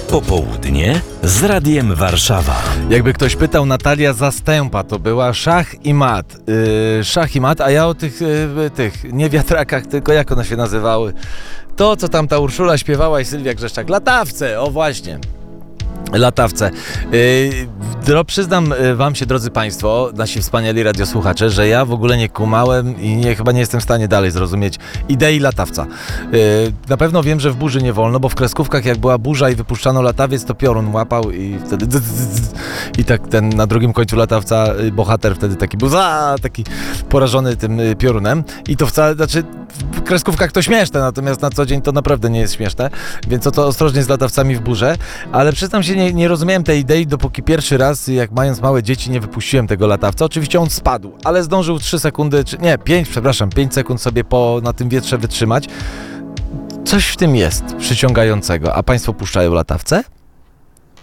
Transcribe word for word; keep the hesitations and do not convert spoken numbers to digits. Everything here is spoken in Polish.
Popołudnie z Radiem Warszawa. Jakby ktoś pytał, Natalia Zastępa to była Szach i Mat. Yy, szach i Mat, a ja o tych, yy, tych, nie wiatrakach, tylko jak one się nazywały? To, co tam ta Urszula śpiewała i Sylwia Grzeszczak. Latawce, o właśnie. Latawce. Yy, przyznam wam się, drodzy państwo, nasi wspaniali radiosłuchacze, że ja w ogóle nie kumałem i nie, chyba nie jestem w stanie dalej zrozumieć idei latawca. Yy, na pewno wiem, że w burzy nie wolno, bo w kreskówkach jak była burza i wypuszczano latawiec, to piorun łapał i wtedy dz, dz, dz, i tak ten na drugim końcu latawca bohater wtedy taki był za, taki porażony tym piorunem i to wcale, znaczy w kreskówkach to śmieszne, natomiast na co dzień to naprawdę nie jest śmieszne, więc o to ostrożnie z latawcami w burze, ale przyznam się, nie, nie rozumiałem tej idei, dopóki pierwszy raz, jak mając małe dzieci, nie wypuściłem tego latawca. Oczywiście on spadł, ale zdążył trzy sekundy, czy nie, pięć, przepraszam, pięć sekund sobie po, na tym wietrze wytrzymać. Coś w tym jest przyciągającego. A państwo puszczają latawce?